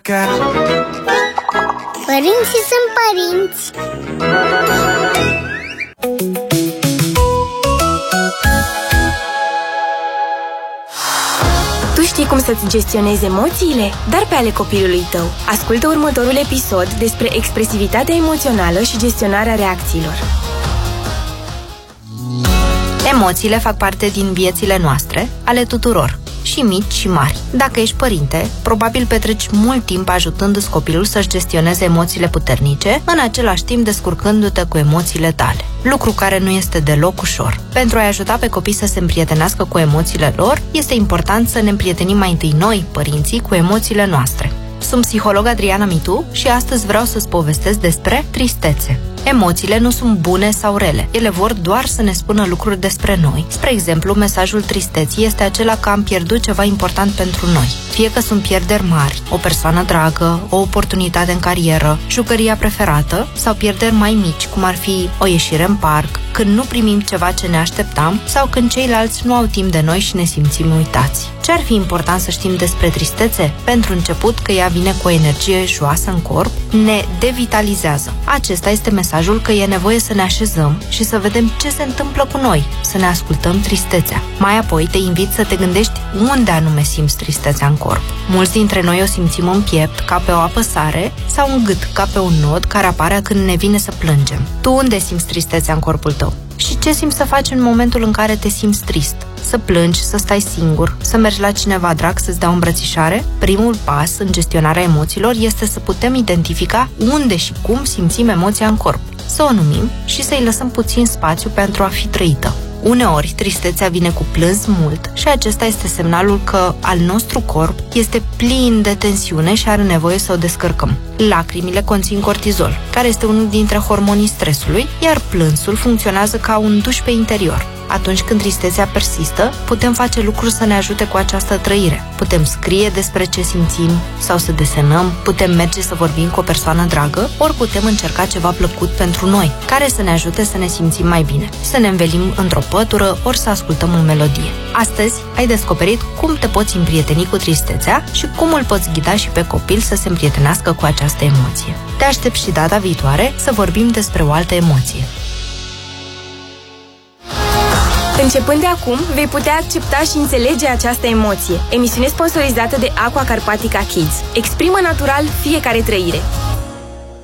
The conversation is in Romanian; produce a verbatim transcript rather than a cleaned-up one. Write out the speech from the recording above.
Părinții sunt părinți. Tu știi cum să-ți gestionezi emoțiile, dar pe ale copilului tău. Ascultă următorul episod despre expresivitatea emoțională și gestionarea reacțiilor. Emoțiile fac parte din viețile noastre, ale tuturor, și mici și mari. Dacă ești părinte, probabil petreci mult timp ajutându-ți copilul să-și gestioneze emoțiile puternice, în același timp descurcându-te cu emoțiile tale. Lucru care nu este deloc ușor. Pentru a-i ajuta pe copii să se împrietenească cu emoțiile lor, este important să ne împrietenim mai întâi noi, părinții, cu emoțiile noastre. Sunt psiholog Adriana Mitu și astăzi vreau să-ți povestesc despre tristețe. Emoțiile nu sunt bune sau rele. Ele vor doar să ne spună lucruri despre noi. Spre exemplu, mesajul tristeții este acela că am pierdut ceva important pentru noi. Fie că sunt pierderi mari, o persoană dragă, o oportunitate în carieră, jucăria preferată, sau pierderi mai mici, cum ar fi o ieșire în parc, când nu primim ceva ce ne așteptam sau când ceilalți nu au timp de noi și ne simțim uitați. Ce ar fi important să știm despre tristețe? Pentru început că ea vine cu o energie joasă în corp, ne devitalizează. Acesta este mesajul că e nevoie să ne așezăm și să vedem ce se întâmplă cu noi, să ne ascultăm tristețea. Mai apoi te invit să te gândești unde anume simți tristețea în corp. Mulți dintre noi o simțim în piept, ca pe o apăsare, sau în gât, ca pe un nod care apare când ne vine să plângem. Tu unde simți tristețea în corpul tău? Și ce simți să faci în momentul în care te simți trist? Să plângi, să stai singur, să mergi la cineva drag să-ți dea o îmbrățișare? Primul pas în gestionarea emoțiilor este să putem identifica unde și cum simțim emoția în corp, să o numim și să-i lăsăm puțin spațiu pentru a fi trăită. Uneori, tristețea vine cu plâns mult și acesta este semnalul că al nostru corp este plin de tensiune și are nevoie să o descărcăm. Lacrimile conțin cortizol, care este unul dintre hormonii stresului, iar plânsul funcționează ca un duș pe interior. Atunci când tristețea persistă, putem face lucruri să ne ajute cu această trăire. Putem scrie despre ce simțim sau să desenăm, putem merge să vorbim cu o persoană dragă, ori putem încerca ceva plăcut pentru noi, care să ne ajute să ne simțim mai bine, să ne învelim într-o pătură, ori să ascultăm o melodie. Astăzi ai descoperit cum te poți împrieteni cu tristețea și cum îl poți ghida și pe copil să se împrietenească cu această emoție. Te aștept și data viitoare să vorbim despre o altă emoție. Începând de acum, vei putea accepta și înțelege această emoție. Emisiune sponsorizată de Aqua Carpatica Kids. Exprimă natural fiecare trăire.